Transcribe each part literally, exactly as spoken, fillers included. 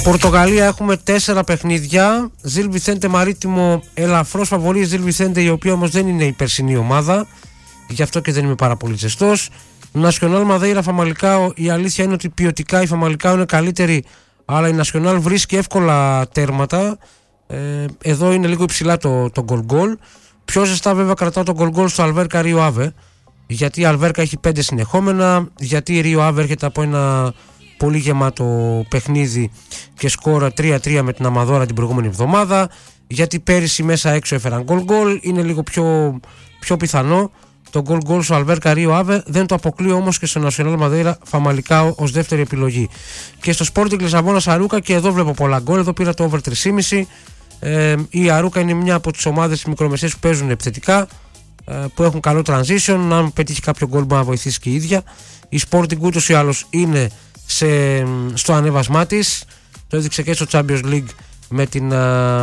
Πορτογαλία έχουμε τέσσερα παιχνίδια. Ζιλ Βιθέντε Μαρίτιμο, ελαφρώς φαβορί Ζιλ Βιθέντε, η οποία όμως δεν είναι η περσινή ομάδα, γι' αυτό και δεν είμαι πάρα πολύ ζεστός. Νασιονάλ Μαδέιρα Φαμαλικάο, η αλήθεια είναι ότι ποιοτικά η Φαμαλικάο είναι καλύτερη, αλλά η Νασιονάλ βρίσκει εύκολα τέρματα. ε, Εδώ είναι λίγο υψηλά το, το γκολ γκολ. Πιο ζεστά βέβαια κρατάω το γκολ γκολ στο Αλβέρκα Ρίο Άβε, γιατί η Αλβέρκα έχει πέντε συνεχόμενα, γιατί η Ρίο Άβε έρχεται από ένα πολύ γεμάτο παιχνίδι και σκόρα τρία τρία με την Αμαδόρα την προηγούμενη εβδομάδα, γιατί πέρυσι μέσα έξω έφεραν γκολ γκολ. Είναι λίγο πιο, πιο πιθανό το γκολ γκολ στο Αλβέρκα Ρίο Άβε. Δεν το αποκλείω όμως και στο Νασιονάλ Μαδέιρα Φαμαλικάο ως δεύτερη επιλογή. Και στο Sporting Λισαβόνας Αρούκα, και εδώ βλέπω πολλά γκολ. Εδώ πήρα το over τρία κόμμα πέντε. ε, Η Αρούκα είναι μια από τις ομάδες μικρομεσαίες που παίζουν επιθετικά, ε, που έχουν καλό transition. Αν πετύχει κάποιο γκολ μπορεί να βοηθήσει και η ίδια. Η Sporting ούτως ή άλλως είναι σε, στο ανέβασμά της. Το έδειξε και στο Champions League με την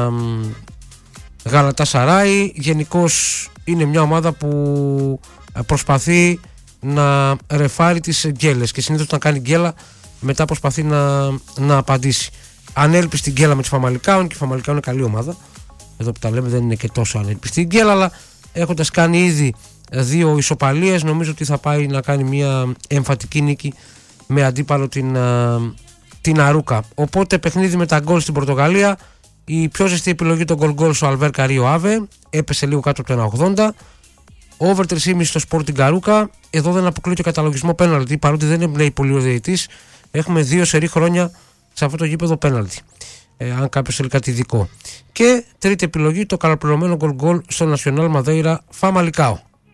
Γαλατασαράι. Γενικώς είναι μια ομάδα που προσπαθεί να ρεφάρει τις γκέλες, και συνήθως όταν κάνει γκέλα μετά προσπαθεί να, να απαντήσει. Ανέλπιστη γκέλα με τη Φαμαλικάο, και η Φαμαλικάο είναι καλή ομάδα. Εδώ που τα λέμε δεν είναι και τόσο ανέλπιστη γκέλα, αλλά έχοντας κάνει ήδη δύο ισοπαλίες, νομίζω ότι θα πάει να κάνει μια εμφατική νίκη με αντίπαλο την, την Αρούκα. Οπότε παιχνίδι με τα γκολ στην Πορτογαλία. Η πιο ζεστή επιλογή το γκολ γκολ στο Αλβέρκα Ρίο Άβε, έπεσε λίγο κάτω από το ένα ογδόντα. Over τρία κόμμα πέντε στο Sporting Αρούκα. Εδώ δεν αποκλείει το καταλογισμό πέναλτι, παρότι δεν εμπνέει πολύ ο διαιτητής. Έχουμε δύο σερί χρόνια σε αυτό το γήπεδο πέναλτι, ε, αν κάποιος θέλει κάτι ειδικό. Και τρίτη επιλογή το καλοπληρωμένο γκολ γκολ στο Νασιονάλ Μαδέιρα Φαμαλικάο.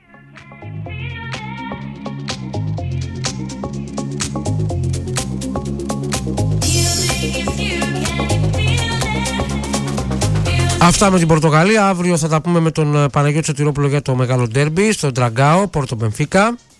Αυτά με την Πορτογαλία. Αύριο θα τα πούμε με τον Παναγιώτη Σωτηρόπουλο για το μεγάλο ντέρμπι στο Ντραγκάο, Πόρτο Μπενφίκα.